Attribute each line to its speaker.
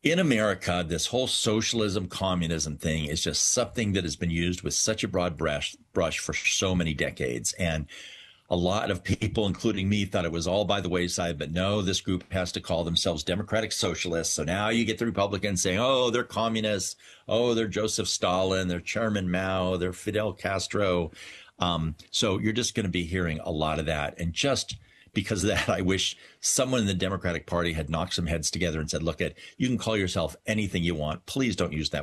Speaker 1: In America, this whole socialism, communism thing is just something that has been used with such a broad brush for so many decades. And a lot of people, including me, thought it was all by the wayside. But no, this group has to call themselves democratic socialists. So now you get the Republicans saying, oh, they're communists. Oh, they're Joseph Stalin. They're Chairman Mao. They're Fidel Castro. So you're just going to be hearing a lot of that. And just because of that, I wish someone in the Democratic Party had knocked some heads together and said, look, you can call yourself anything you want. Please don't use that